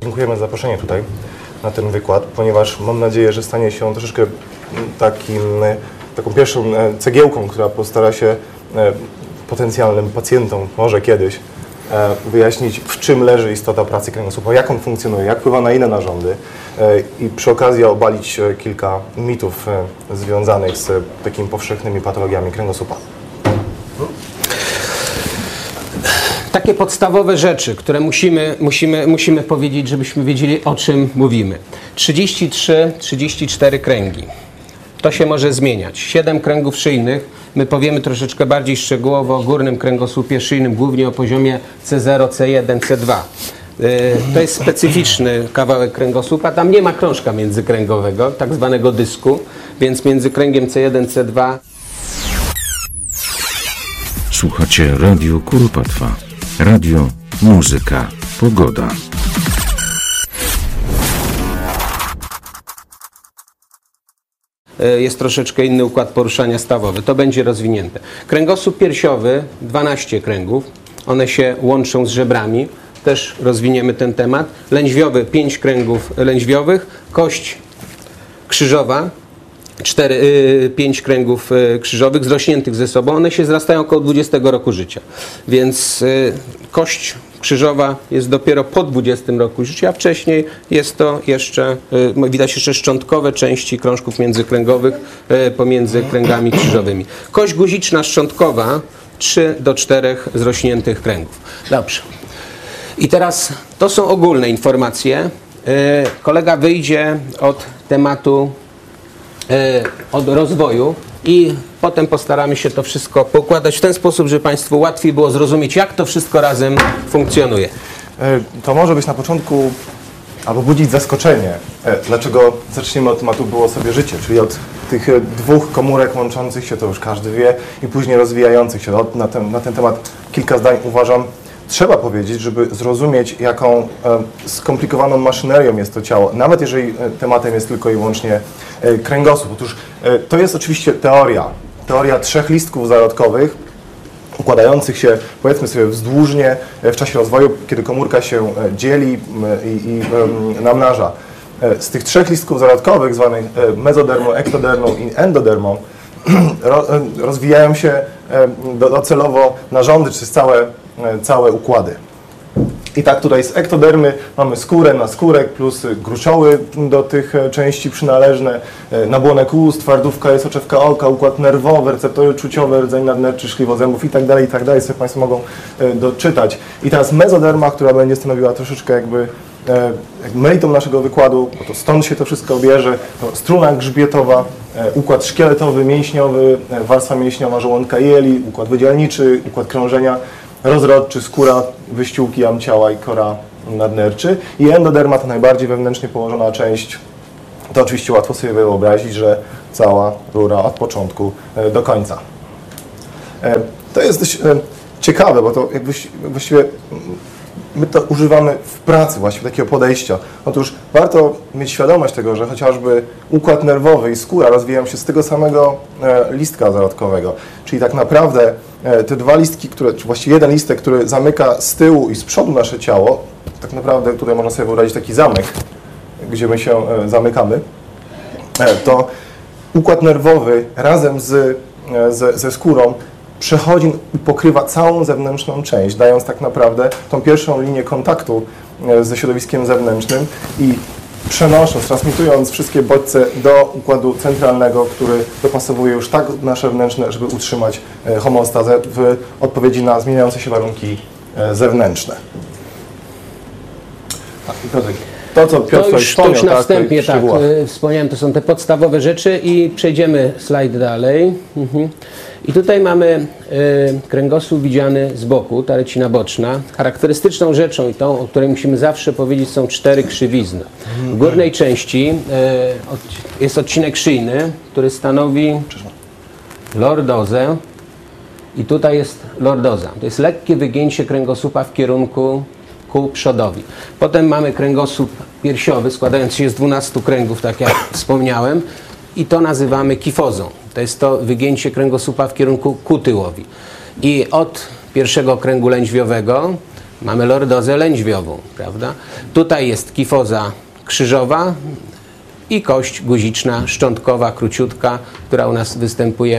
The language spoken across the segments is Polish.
dziękujemy za zaproszenie tutaj na ten wykład, ponieważ mam nadzieję, że stanie się on troszeczkę taką pierwszą cegiełką, która postara się potencjalnym pacjentom, może kiedyś, wyjaśnić, w czym leży istota pracy kręgosłupa, jak on funkcjonuje, jak wpływa na inne narządy i przy okazji obalić kilka mitów związanych z takimi powszechnymi patologiami kręgosłupa. Takie podstawowe rzeczy, które musimy powiedzieć, żebyśmy wiedzieli, o czym mówimy. 33-34 kręgi. To się może zmieniać. 7 kręgów szyjnych. My powiemy troszeczkę bardziej szczegółowo o górnym kręgosłupie szyjnym, głównie o poziomie C0, C1, C2. To jest specyficzny kawałek kręgosłupa. Tam nie ma krążka międzykręgowego, tak zwanego dysku, więc między kręgiem C1, C2. Słuchacie Radio Kuropatwa. Radio, muzyka, pogoda. Jest troszeczkę inny układ poruszania stawowy. To będzie rozwinięte. Kręgosłup piersiowy, 12 kręgów. One się łączą z żebrami. Też rozwiniemy ten temat. Lędźwiowy, 5 kręgów lędźwiowych. Kość krzyżowa, 5 kręgów krzyżowych zrośniętych ze sobą. One się zrastają około 20 roku życia. Więc kość krzyżowa jest dopiero po 20 roku życia, a wcześniej jest to jeszcze, widać jeszcze szczątkowe części krążków międzykręgowych pomiędzy kręgami krzyżowymi. Kość guziczna szczątkowa, 3 do 4 zrośniętych kręgów. Dobrze. I teraz to są ogólne informacje. Kolega wyjdzie od tematu od rozwoju i potem postaramy się to wszystko poukładać w ten sposób, żeby Państwu łatwiej było zrozumieć, jak to wszystko razem funkcjonuje. To może być na początku albo budzić zaskoczenie. Dlaczego zaczniemy od tematu było sobie życie, czyli od tych 2 komórek łączących się, to już każdy wie, i później rozwijających się. Na ten temat kilka zdań uważam, trzeba powiedzieć, żeby zrozumieć, jaką skomplikowaną maszynerią jest to ciało, nawet jeżeli tematem jest tylko i wyłącznie kręgosłup. Otóż to jest oczywiście teoria 3 listków zarodkowych, układających się, powiedzmy sobie, wzdłużnie w czasie rozwoju, kiedy komórka się dzieli i namnaża. Z tych 3 listków zarodkowych, zwanych mezodermą, ektodermą i endodermą, rozwijają się docelowo narządy, czy całe układy. I tak tutaj z ektodermy mamy skórę, naskórek plus gruczoły do tych części przynależne, nabłonek ust, twardówka jest soczewka oka, układ nerwowy, receptory czuciowe, rdzeń nadnerczy, szkliwozębów i tak dalej, sobie Państwo mogą doczytać. I teraz mezoderma, która będzie stanowiła troszeczkę jakby meritum naszego wykładu, bo to stąd się to wszystko bierze, to struna grzbietowa, układ szkieletowy, mięśniowy, warstwa mięśniowa żołądka i jeli, układ wydzielniczy, układ krążenia rozrodczy, skóra, wyściółki jam ciała i kora nadnerczy. I endoderma to najbardziej wewnętrznie położona część. To oczywiście łatwo sobie wyobrazić, że cała rura od początku do końca. To jest dość ciekawe, bo to właściwie my to używamy w pracy właściwie takiego podejścia. Otóż warto mieć świadomość tego, że chociażby układ nerwowy i skóra rozwijają się z tego samego listka zarodkowego. Czyli tak naprawdę te 2 listki, czy właściwie jeden listek, który zamyka z tyłu i z przodu nasze ciało, tak naprawdę tutaj można sobie wyobrazić taki zamek, gdzie my się zamykamy, to układ nerwowy razem ze skórą przechodzi i pokrywa całą zewnętrzną część, dając tak naprawdę tą pierwszą linię kontaktu ze środowiskiem zewnętrznym i przenosząc, transmitując wszystkie bodźce do układu centralnego, który dopasowuje już tak nasze wnętrzne, żeby utrzymać homeostazę w odpowiedzi na zmieniające się warunki zewnętrzne. To, co Piotr to już na wstępie, wspomniałem, to są te podstawowe rzeczy i przejdziemy slajd dalej. I tutaj mamy kręgosłup widziany z boku, ta rycina boczna. Charakterystyczną rzeczą i tą, o której musimy zawsze powiedzieć, są 4 krzywizny. W górnej części jest odcinek szyjny, który stanowi lordozę i tutaj jest lordoza. To jest lekkie wygięcie kręgosłupa w kierunku ku przodowi. Potem mamy kręgosłup piersiowy składający się z 12 kręgów, tak jak wspomniałem, i to nazywamy kifozą. To jest to wygięcie kręgosłupa w kierunku ku tyłowi. I od pierwszego kręgu lędźwiowego mamy lordozę lędźwiową, prawda? Tutaj jest kifoza krzyżowa i kość guziczna, szczątkowa, króciutka, która u nas występuje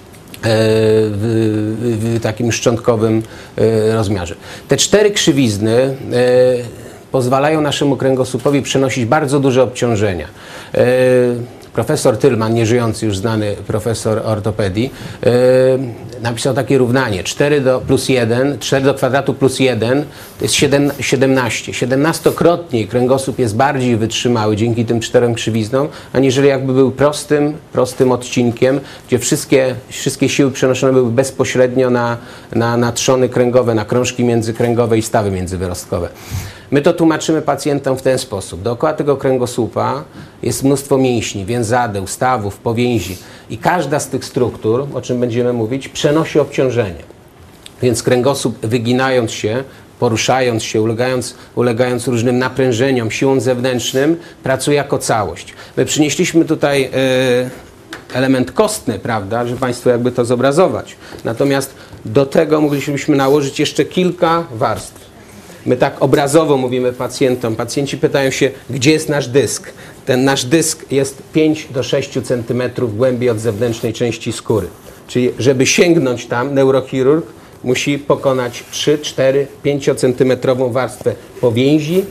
w takim szczątkowym rozmiarze. Te 4 krzywizny pozwalają naszemu kręgosłupowi przenosić bardzo duże obciążenia. Profesor Tylman, nieżyjący już znany profesor ortopedii, napisał takie równanie 4 do kwadratu plus 1 to jest 17. 17-krotnie kręgosłup jest bardziej wytrzymały dzięki tym 4 krzywiznom, aniżeli jakby był prostym odcinkiem, gdzie wszystkie siły przenoszone były bezpośrednio na trzony kręgowe, na krążki międzykręgowe i stawy międzywyrostkowe. My to tłumaczymy pacjentom w ten sposób. Dookoła tego kręgosłupa jest mnóstwo mięśni, więzadeł, stawów, powięzi i każda z tych struktur, o czym będziemy mówić, przenosi obciążenie. Więc kręgosłup wyginając się, poruszając się, ulegając różnym naprężeniom, siłom zewnętrznym, pracuje jako całość. My przynieśliśmy tutaj element kostny, prawda, żeby Państwu jakby to zobrazować. Natomiast do tego moglibyśmy nałożyć jeszcze kilka warstw. My tak obrazowo mówimy pacjentom. Pacjenci pytają się, gdzie jest nasz dysk. Ten nasz dysk jest 5 do 6 cm głębiej od zewnętrznej części skóry. Czyli żeby sięgnąć tam, neurochirurg musi pokonać 3, 4, 5 centymetrową warstwę powięzi,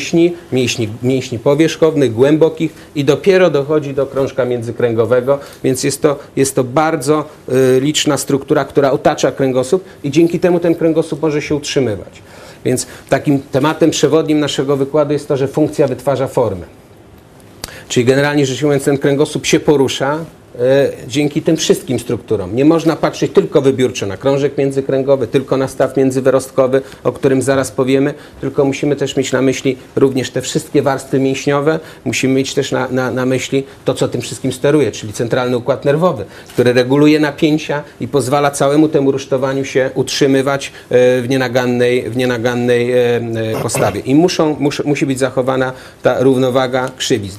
mięśni powierzchownych, głębokich i dopiero dochodzi do krążka międzykręgowego, więc jest to bardzo liczna struktura, która otacza kręgosłup i dzięki temu ten kręgosłup może się utrzymywać. Więc takim tematem przewodnim naszego wykładu jest to, że funkcja wytwarza formę. Czyli generalnie rzecz ujmując, ten kręgosłup się porusza dzięki tym wszystkim strukturom. Nie można patrzeć tylko wybiórczo na krążek międzykręgowy, tylko na staw międzywyrostkowy, o którym zaraz powiemy, tylko musimy też mieć na myśli również te wszystkie warstwy mięśniowe, musimy mieć też na myśli to, co tym wszystkim steruje, czyli centralny układ nerwowy, który reguluje napięcia i pozwala całemu temu rusztowaniu się utrzymywać w nienagannej postawie. I musi być zachowana ta równowaga krzywizn.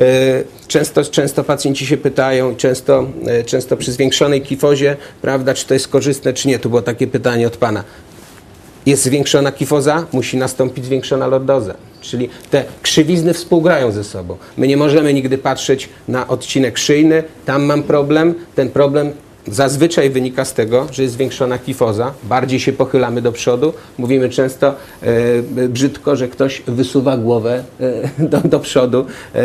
Często pacjenci się pytają, często przy zwiększonej kifozie, prawda, czy to jest korzystne, czy nie. Tu było takie pytanie od Pana. Jest zwiększona kifoza, musi nastąpić zwiększona lordoza. Czyli te krzywizny współgrają ze sobą. My nie możemy nigdy patrzeć na odcinek szyjny, tam mam problem, ten problem zazwyczaj wynika z tego, że jest zwiększona kifoza, bardziej się pochylamy do przodu, mówimy często brzydko, że ktoś wysuwa głowę do przodu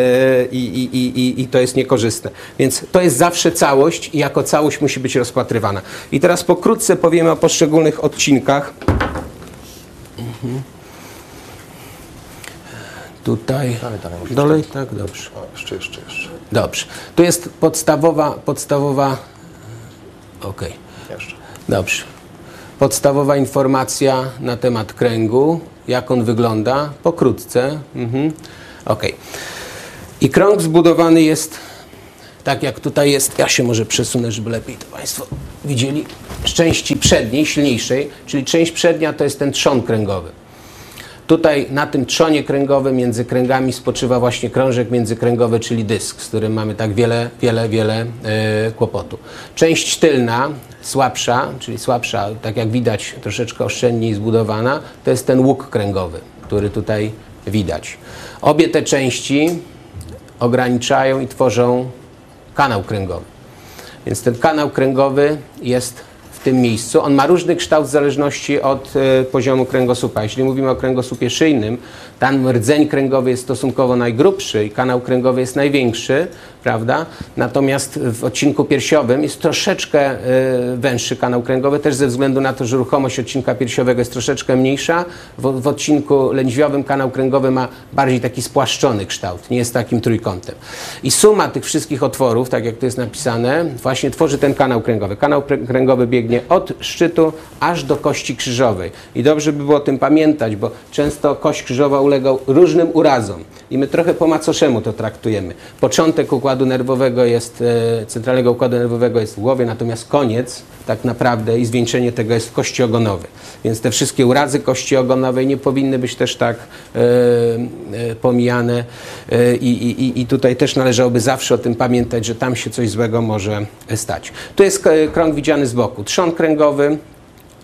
i to jest niekorzystne. Więc to jest zawsze całość i jako całość musi być rozpatrywana. I teraz pokrótce powiemy o poszczególnych odcinkach. Tutaj. Dalej, tak, dobrze. Jeszcze. Dobrze. Tu jest podstawowa. Okej. Jeszcze. Dobrze. Podstawowa informacja na temat kręgu, jak on wygląda, pokrótce. Okej. I krąg zbudowany jest tak, jak tutaj jest. Ja się może przesunę, żeby lepiej to Państwo widzieli. Z części przedniej, silniejszej, czyli część przednia to jest ten trzon kręgowy. Tutaj na tym trzonie kręgowym między kręgami spoczywa właśnie krążek międzykręgowy, czyli dysk, z którym mamy tak wiele kłopotu. Część tylna, słabsza, tak jak widać, troszeczkę oszczędniej zbudowana, to jest ten łuk kręgowy, który tutaj widać. Obie te części ograniczają i tworzą kanał kręgowy. Więc ten kanał kręgowy jest w tym miejscu. On ma różny kształt w zależności od poziomu kręgosłupa. Jeśli mówimy o kręgosłupie szyjnym, tam rdzeń kręgowy jest stosunkowo najgrubszy i kanał kręgowy jest największy, prawda? Natomiast w odcinku piersiowym jest troszeczkę węższy kanał kręgowy, też ze względu na to, że ruchomość odcinka piersiowego jest troszeczkę mniejsza. W odcinku lędźwiowym kanał kręgowy ma bardziej taki spłaszczony kształt, nie jest takim trójkątem. I suma tych wszystkich otworów, tak jak tu jest napisane, właśnie tworzy ten kanał kręgowy. Kanał kręgowy biegnie od szczytu aż do kości krzyżowej. I dobrze by było o tym pamiętać, bo często kość krzyżowa ulega różnym urazom. I my trochę po macoszemu to traktujemy. Początek układu nerwowego jest, centralnego układu nerwowego jest w głowie, natomiast koniec tak naprawdę i zwieńczenie tego jest w kości ogonowej. Więc te wszystkie urazy kości ogonowej nie powinny być też tak pomijane i tutaj też należałoby zawsze o tym pamiętać, że tam się coś złego może stać. Tu jest krąg widziany z boku. Trzon kręgowy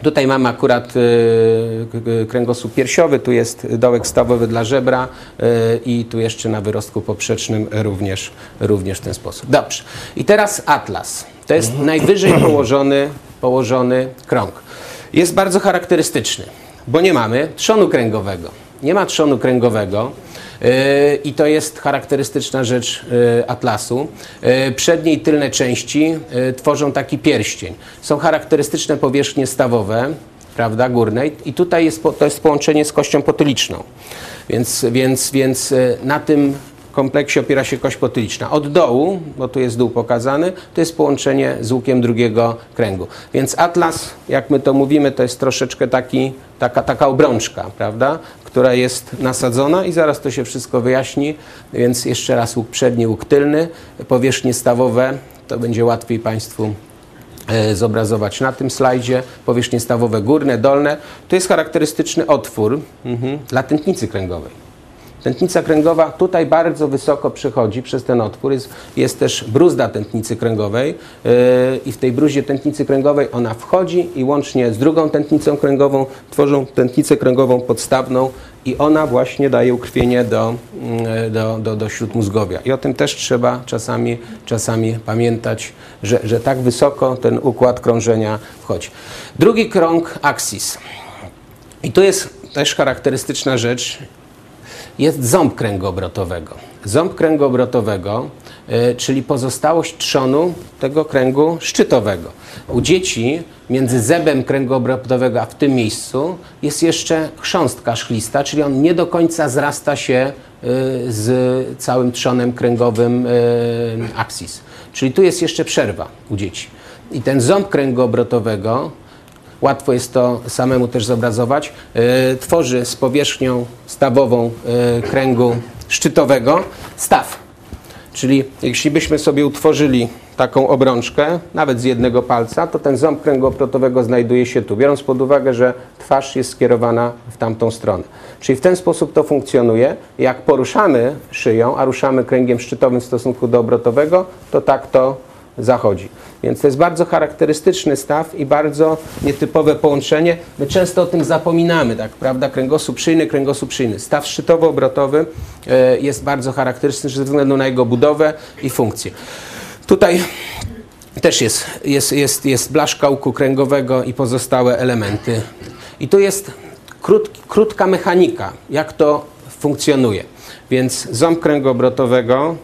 Tutaj mamy akurat kręgosłup piersiowy, tu jest dołek stawowy dla żebra i tu jeszcze na wyrostku poprzecznym również w ten sposób. Dobrze. I teraz atlas. To jest najwyżej położony krąg. Jest bardzo charakterystyczny, bo nie mamy trzonu kręgowego. Nie ma trzonu kręgowego. I to jest charakterystyczna rzecz atlasu. Przednie i tylne części tworzą taki pierścień. Są charakterystyczne powierzchnie stawowe, prawda, górne, i tutaj to jest połączenie z kością potyliczną. Więc na tym kompleksie opiera się kość potyliczna. Od dołu, bo tu jest dół pokazany, to jest połączenie z łukiem drugiego kręgu. Więc atlas, jak my to mówimy, to jest troszeczkę taka obrączka, prawda, która jest nasadzona i zaraz to się wszystko wyjaśni. Więc jeszcze raz łuk przedni, łuk tylny, powierzchnie stawowe, to będzie łatwiej Państwu zobrazować na tym slajdzie, powierzchnie stawowe górne, dolne. Tu jest charakterystyczny otwór dla tętnicy kręgowej. Tętnica kręgowa tutaj bardzo wysoko przechodzi przez ten otwór. Jest też bruzda tętnicy kręgowej i w tej bruździe tętnicy kręgowej ona wchodzi i łącznie z drugą tętnicą kręgową tworzą tętnicę kręgową podstawną i ona właśnie daje ukrwienie do śródmózgowia. I o tym też trzeba czasami pamiętać, że tak wysoko ten układ krążenia wchodzi. Drugi krąg axis. I tu jest też charakterystyczna rzecz. Jest ząb kręgu obrotowego. Ząb kręgu obrotowego, czyli pozostałość trzonu tego kręgu szczytowego. U dzieci między zębem kręgu obrotowego a w tym miejscu jest jeszcze chrząstka szchlista, czyli on nie do końca zrasta się z całym trzonem kręgowym axis. Czyli tu jest jeszcze przerwa u dzieci. I ten ząb kręgu obrotowego, łatwo jest to samemu też zobrazować, tworzy z powierzchnią stawową kręgu szczytowego staw. Czyli jeśli byśmy sobie utworzyli taką obrączkę, nawet z jednego palca, to ten ząb kręgu obrotowego znajduje się tu, biorąc pod uwagę, że twarz jest skierowana w tamtą stronę. Czyli w ten sposób to funkcjonuje. Jak poruszamy szyją, a ruszamy kręgiem szczytowym w stosunku do obrotowego, to tak to zachodzi. Więc to jest bardzo charakterystyczny staw i bardzo nietypowe połączenie. My często o tym zapominamy, tak, prawda? Kręgosłup szyjny. Staw szczytowo-obrotowy jest bardzo charakterystyczny ze względu na jego budowę i funkcję. Tutaj też jest blaszka łuku kręgowego i pozostałe elementy. I tu jest krótka mechanika, jak to funkcjonuje. Więc ząb kręgu obrotowego,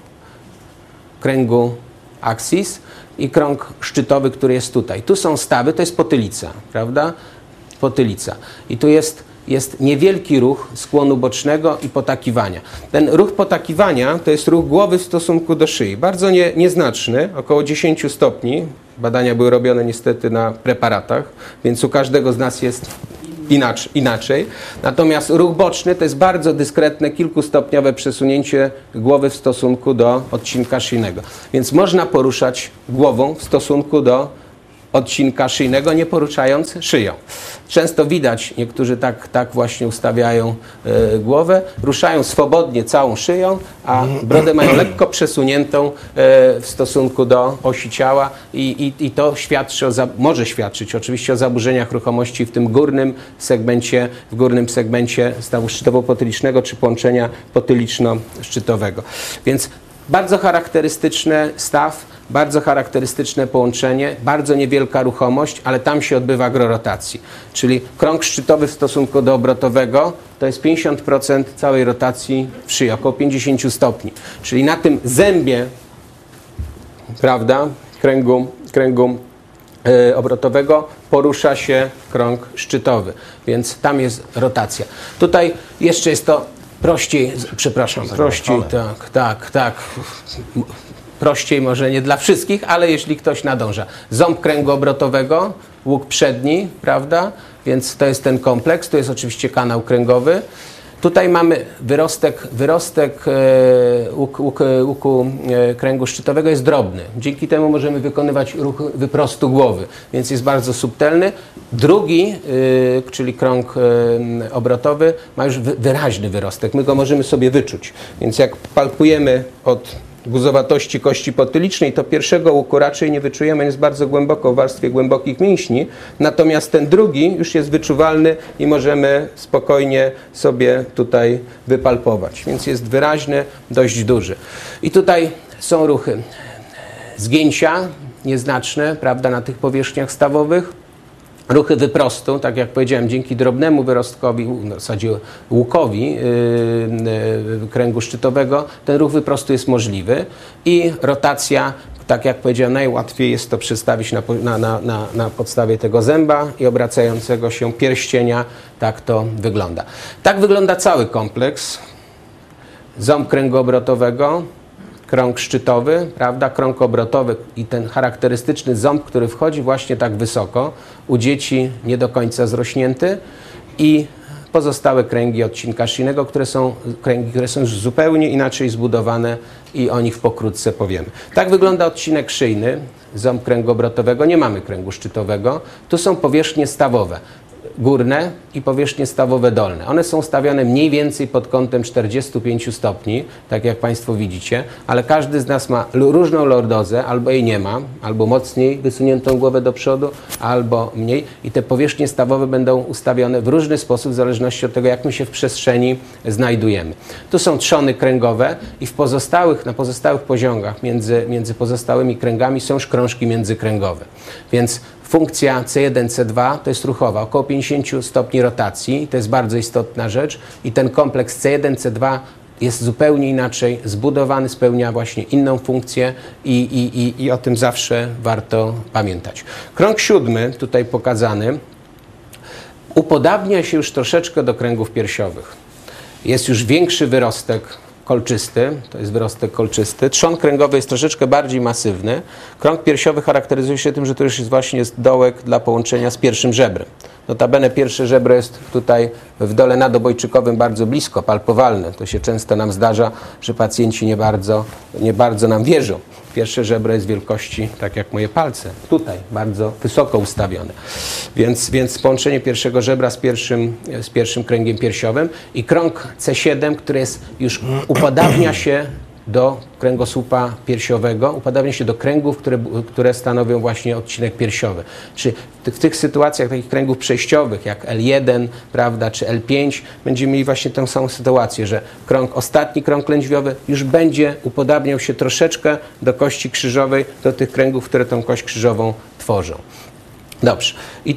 kręgu axis i krąg szczytowy, który jest tutaj. Tu są stawy, to jest potylica, prawda? Potylica. I tu jest niewielki ruch skłonu bocznego i potakiwania. Ten ruch potakiwania to jest ruch głowy w stosunku do szyi. Bardzo nieznaczny, około 10 stopni. Badania były robione niestety na preparatach, więc u każdego z nas jest inaczej. Natomiast ruch boczny to jest bardzo dyskretne, kilkustopniowe przesunięcie głowy w stosunku do odcinka szyjnego. Więc można poruszać głową w stosunku do odcinka szyjnego, nie poruszając szyją. Często widać, niektórzy tak właśnie ustawiają głowę, ruszają swobodnie całą szyją, a brodę mają lekko przesuniętą w stosunku do osi ciała i to może świadczyć oczywiście o zaburzeniach ruchomości w tym górnym segmencie stawu szczytowo-potylicznego czy połączenia potyliczno-szczytowego. Więc bardzo charakterystyczny staw, bardzo charakterystyczne połączenie, bardzo niewielka ruchomość, ale tam się odbywa agrorotacji. Czyli krąg szczytowy w stosunku do obrotowego to jest 50% całej rotacji w szyi, około 50 stopni. Czyli na tym zębie, prawda, kręgu obrotowego porusza się krąg szczytowy, więc tam jest rotacja. Tutaj jeszcze jest to prościej, tak. Prościej może nie dla wszystkich, ale jeśli ktoś nadąża. Ząb kręgu obrotowego, łuk przedni, prawda? Więc to jest ten kompleks. Tu jest oczywiście kanał kręgowy. Tutaj mamy wyrostek łuku kręgu szczytowego jest drobny. Dzięki temu możemy wykonywać ruch wyprostu głowy, więc jest bardzo subtelny. Drugi, czyli krąg obrotowy, ma już wyraźny wyrostek. My go możemy sobie wyczuć. Więc jak palpujemy od guzowatości kości potylicznej, to pierwszego łuku raczej nie wyczujemy, jest bardzo głęboko w warstwie głębokich mięśni, natomiast ten drugi już jest wyczuwalny i możemy spokojnie sobie tutaj wypalpować, więc jest wyraźny, dość duży. I tutaj są ruchy zgięcia nieznaczne, prawda, na tych powierzchniach stawowych. Ruchy wyprostu, tak jak powiedziałem, dzięki drobnemu wyrostkowi, w zasadzie łukowi kręgu szczytowego, ten ruch wyprostu jest możliwy i rotacja, tak jak powiedziałem, najłatwiej jest to przedstawić na podstawie tego zęba i obracającego się pierścienia. Tak to wygląda. Tak wygląda cały kompleks. Ząb kręgu obrotowego, krąg szczytowy, prawda, krąg obrotowy i ten charakterystyczny ząb, który wchodzi właśnie tak wysoko, u dzieci nie do końca zrośnięty i pozostałe kręgi odcinka szyjnego, które są już zupełnie inaczej zbudowane i o nich pokrótce powiemy. Tak wygląda odcinek szyjny, ząb kręgu obrotowego, nie mamy kręgu szczytowego, tu są powierzchnie stawowe. Górne i powierzchnie stawowe dolne. One są stawiane mniej więcej pod kątem 45 stopni, tak jak Państwo widzicie, ale każdy z nas ma różną lordozę, albo jej nie ma, albo mocniej wysuniętą głowę do przodu, albo mniej i te powierzchnie stawowe będą ustawione w różny sposób w zależności od tego, jak my się w przestrzeni znajdujemy. Tu są trzony kręgowe i na pozostałych poziomach między pozostałymi kręgami są już krążki międzykręgowe. Więc funkcja C1, C2 to jest ruchowa, około 50 stopni rotacji, to jest bardzo istotna rzecz i ten kompleks C1, C2 jest zupełnie inaczej zbudowany, spełnia właśnie inną funkcję i o tym zawsze warto pamiętać. Krąg siódmy, tutaj pokazany, upodabnia się już troszeczkę do kręgów piersiowych. Jest już większy wyrostek kolczysty, to jest wyrostek kolczysty. Trzon kręgowy jest troszeczkę bardziej masywny. Krąg piersiowy charakteryzuje się tym, że to już jest właśnie dołek dla połączenia z pierwszym żebrem. Notabene pierwsze żebro jest tutaj w dole nadobojczykowym bardzo blisko, palpowalne. To się często nam zdarza, że pacjenci nie bardzo nam wierzą. Pierwsze żebro jest wielkości, tak jak moje palce, tutaj, bardzo wysoko ustawione. Więc połączenie pierwszego żebra z pierwszym kręgiem piersiowym i krąg C7, który jest już upodabnia się do kręgosłupa piersiowego, upodabnia się do kręgów, które stanowią właśnie odcinek piersiowy. Czy w tych sytuacjach takich kręgów przejściowych jak L1, prawda, czy L5 będziemy mieli właśnie tę samą sytuację, że ostatni krąg lędźwiowy już będzie upodabniał się troszeczkę do kości krzyżowej, do tych kręgów, które tą kość krzyżową tworzą. Dobrze. I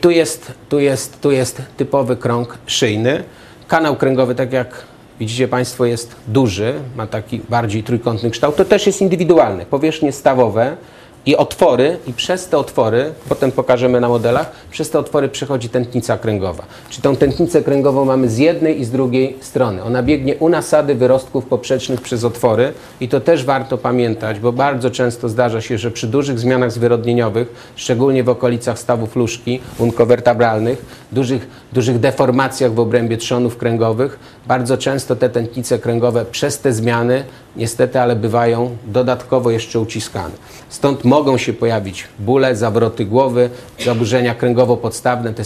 tu jest typowy krąg szyjny. Kanał kręgowy, tak jak widzicie Państwo, jest duży, ma taki bardziej trójkątny kształt. To też jest indywidualne. Powierzchnie stawowe i otwory, i przez te otwory, potem pokażemy na modelach, przez te otwory przechodzi tętnica kręgowa. Czyli tą tętnicę kręgową mamy z jednej i z drugiej strony. Ona biegnie u nasady wyrostków poprzecznych przez otwory i to też warto pamiętać, bo bardzo często zdarza się, że przy dużych zmianach zwyrodnieniowych, szczególnie w okolicach stawów nóżki unkowertebralnych, dużych deformacjach w obrębie trzonów kręgowych, bardzo często te tętnice kręgowe przez te zmiany niestety, ale bywają dodatkowo jeszcze uciskane. Stąd mogą się pojawić bóle, zawroty głowy, zaburzenia kręgowo-podstawne, te